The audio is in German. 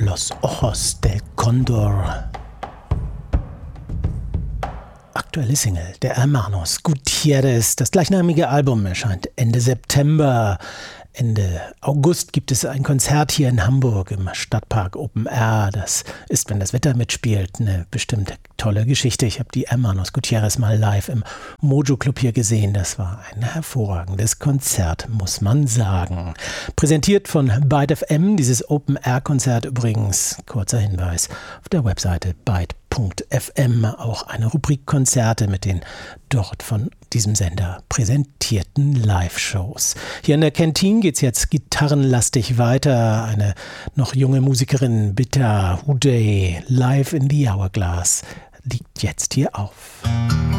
Los Ojos del Cóndor. Aktuelle Single der Hermanos Gutierrez. Das gleichnamige Album erscheint Ende September. Ende August gibt es ein Konzert hier in Hamburg im Stadtpark Open Air. Das ist, wenn das Wetter mitspielt, eine bestimmt tolle Geschichte. Ich habe die Hermanos Gutierrez mal live im Mojo Club hier gesehen. Das war ein hervorragendes Konzert, muss man sagen. Präsentiert von Byte FM, dieses Open Air Konzert übrigens, kurzer Hinweis, auf der Webseite byte.fm auch eine Rubrik Konzerte mit den dort von diesem Sender präsentierten Live-Shows. Hier in der Kantine geht's jetzt gitarrenlastig weiter. Eine noch junge Musikerin, Bitter Houday, live in the Hourglass, liegt jetzt hier auf.